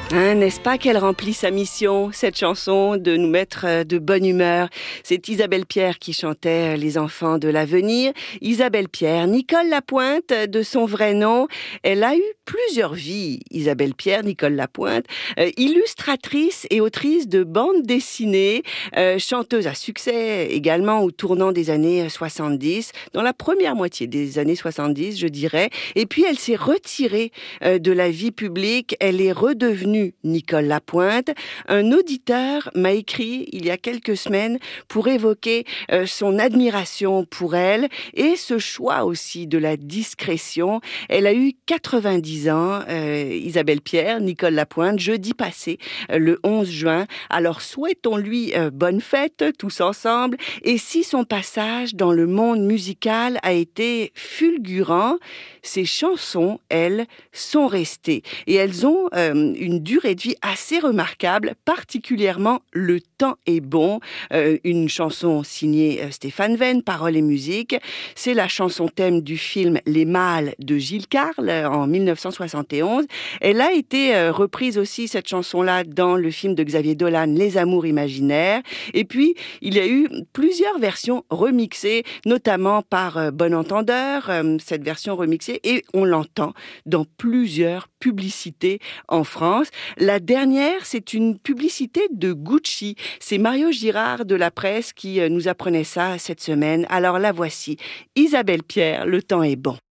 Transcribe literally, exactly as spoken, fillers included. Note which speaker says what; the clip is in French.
Speaker 1: Hein, n'est-ce pas qu'elle remplit sa mission, cette chanson, de nous mettre de bonne humeur? C'est Isabelle Pierre qui chantait Les enfants de l'avenir. Isabelle Pierre, Nicole Lapointe, de son vrai nom. Elle a eu plusieurs vies, Isabelle Pierre, Nicole Lapointe. Euh, illustratrice et autrice de bandes dessinées, euh, chanteuse à succès également au tournant des années soixante-dix, dans la première moitié des années soixante-dix, je dirais. Et puis, elle s'est retirée euh, de la vie publique. Elle est redevenue Nicole Lapointe. Un auditeur m'a écrit il y a quelques semaines pour évoquer euh, son admiration pour elle et ce choix aussi de la discrétion. Elle a eu quatre-vingt-dix ans, euh, Isabelle Pierre, Nicole Lapointe, jeudi passé, euh, le onze juin. Alors souhaitons-lui euh, bonne fête tous ensemble. Et si son passage dans le monde musical a été fulgurant, ses chansons, elles, sont restées. Et elles ont euh, une durée de vie assez remarquable, particulièrement Le temps est bon, euh, une chanson signée euh, Stéphane Venn, paroles et musique. C'est la chanson thème du film Les Mâles de Gilles Carle en mille neuf cent soixante et onze. Elle a été euh, reprise aussi, cette chanson-là, dans le film de Xavier Dolan, Les Amours imaginaires. Et puis, il y a eu plusieurs versions remixées, notamment par euh, Bon Entendeur, euh, cette version remixée, et on l'entend dans plusieurs publicités en France. La dernière, c'est une publicité de Gucci. C'est Mario Girard de La Presse qui nous apprenait ça cette semaine. Alors la voici. Isabelle Pierre, Le temps est bon.